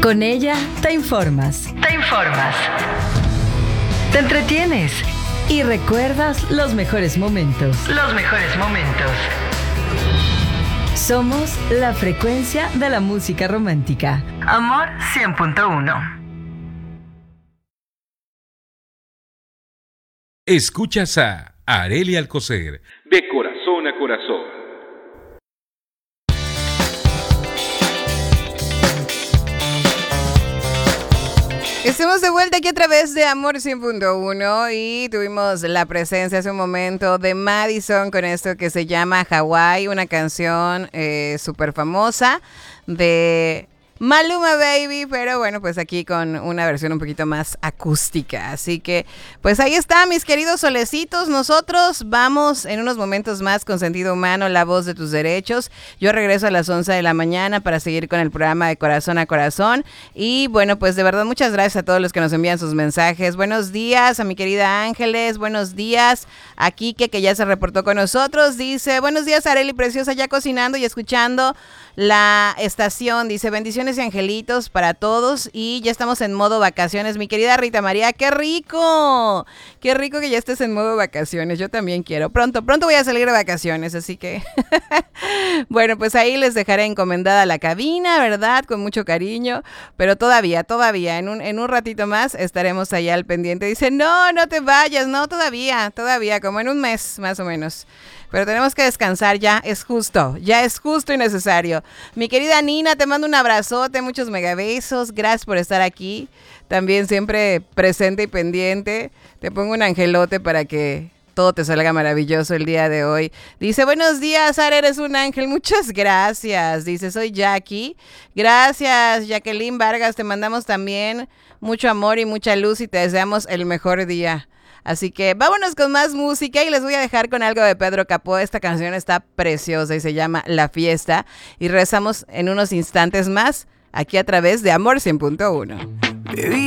Con ella te informas. Te entretienes y recuerdas los mejores momentos. Somos la frecuencia de la música romántica. Amor 100.1. Escuchas a Arely Alcocer, de corazón a corazón. Estamos de vuelta aquí a través de Amor 100.1 y tuvimos la presencia hace un momento de Madison con esto que se llama Hawaii, una canción súper famosa de Maluma Baby, pero bueno, pues aquí con una versión un poquito más acústica. Así que, pues ahí está, mis queridos solecitos. Nosotros vamos en unos momentos más con Sentido Humano, la voz de tus derechos. Yo regreso a las 11 de la mañana para seguir con el programa de Corazón a Corazón. Y bueno, pues de verdad, muchas gracias a todos los que nos envían sus mensajes. Buenos días a mi querida Ángeles. Buenos días a Kike, que ya se reportó con nosotros. Dice, buenos días, Arely Preciosa, ya cocinando y escuchando la estación. Dice, bendiciones y angelitos para todos y ya estamos en modo vacaciones. Mi querida Rita María, ¡qué rico! ¡Qué rico que ya estés en modo vacaciones! Yo también quiero. Pronto voy a salir de vacaciones, así que bueno, pues ahí les dejaré encomendada la cabina, ¿verdad? Con mucho cariño, pero todavía, en un ratito más estaremos allá al pendiente. Dice, no te vayas, no, todavía, como en un mes más o menos. Pero tenemos que descansar, ya es justo y necesario. Mi querida Nina, te mando un abrazote, muchos megabesos, gracias por estar aquí. También siempre presente y pendiente. Te pongo un angelote para que todo te salga maravilloso el día de hoy. Dice, buenos días, Sara, eres un ángel. Muchas gracias. Dice, soy Jackie. Gracias, Jacqueline Vargas. Te mandamos también mucho amor y mucha luz y te deseamos el mejor día. Así que vámonos con más música y les voy a dejar con algo de Pedro Capó. Esta canción está preciosa y se llama La Fiesta. Y regresamos en unos instantes más aquí a través de Amor 100.1.